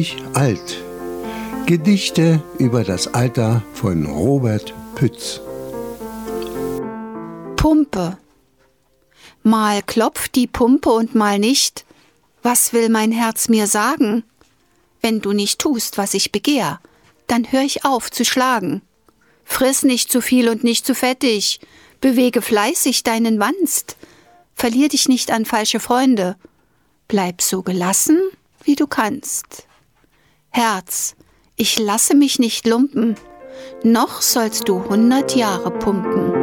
mich alt. Gedichte über das Alter von Robert Pütz. Pumpe. Mal klopft die Pumpe und mal nicht. Was will mein Herz mir sagen? Wenn du nicht tust, was ich begehr, dann hör ich auf zu schlagen. Friss nicht zu viel und nicht zu fettig, bewege fleißig deinen Wanst. Verlier dich nicht an falsche Freunde, bleib so gelassen, wie du kannst. Herz, ich lasse mich nicht lumpen, noch sollst du 100 Jahre pumpen.